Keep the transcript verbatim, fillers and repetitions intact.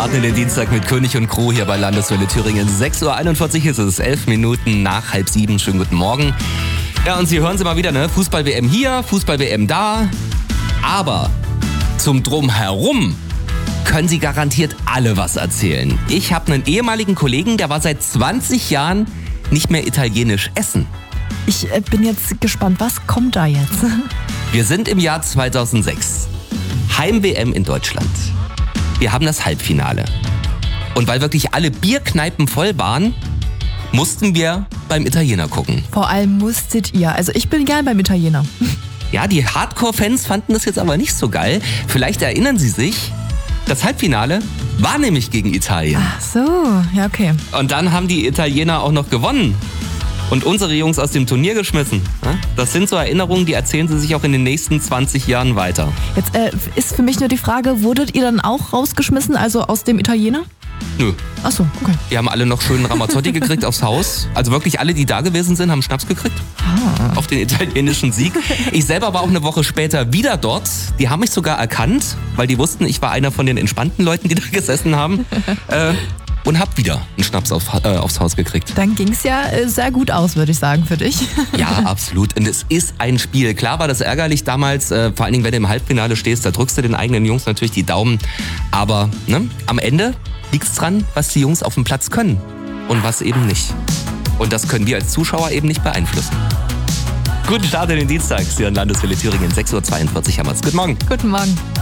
starten in den Dienstag mit König und Crew hier bei Landeswelle Thüringen. sechs Uhr einundvierzig ist es, elf Minuten nach halb sieben. Schönen guten Morgen. Ja, und Sie hören Sie mal wieder, ne? Fußball-W M hier, Fußball-W M da. Aber zum Drumherum können Sie garantiert alle was erzählen. Ich habe einen ehemaligen Kollegen, der war seit zwanzig Jahren nicht mehr italienisch essen. Ich äh, bin jetzt gespannt, was kommt da jetzt? Wir sind im Jahr zweitausendsechs. Heim-W M in Deutschland. Wir haben das Halbfinale. Und weil wirklich alle Bierkneipen voll waren, mussten wir beim Italiener gucken. Vor allem musstet ihr. Also ich bin gern beim Italiener. Ja, die Hardcore-Fans fanden das jetzt aber nicht so geil. Vielleicht erinnern Sie sich, das Halbfinale war nämlich gegen Italien. Ach so, ja okay. Und dann haben die Italiener auch noch gewonnen. Und unsere Jungs aus dem Turnier geschmissen. Das sind so Erinnerungen, die erzählen sie sich auch in den nächsten zwanzig Jahren weiter. Jetzt äh, ist für mich nur die Frage, wurdet ihr dann auch rausgeschmissen, also aus dem Italiener? Nö. Ach so, okay. Wir haben alle noch schönen Ramazzotti gekriegt aufs Haus. Also wirklich alle, die da gewesen sind, haben Schnaps gekriegt. Ah. Auf den italienischen Sieg. Ich selber war auch eine Woche später wieder dort. Die haben mich sogar erkannt, weil die wussten, ich war einer von den entspannten Leuten, die da gesessen haben. äh, Und hab wieder einen Schnaps auf, äh, aufs Haus gekriegt. Dann ging's ja äh, sehr gut aus, würde ich sagen, für dich. Ja, absolut. Und es ist ein Spiel. Klar war das ärgerlich damals, äh, vor allen Dingen, wenn du im Halbfinale stehst, da drückst du den eigenen Jungs natürlich die Daumen. Aber ne, am Ende liegt's dran, was die Jungs auf dem Platz können und was eben nicht. Und das können wir als Zuschauer eben nicht beeinflussen. Guten Start in den Dienstag. Sie hören Landeswelle Thüringen, sechs Uhr zweiundvierzig haben wir's. Guten Morgen. Guten Morgen.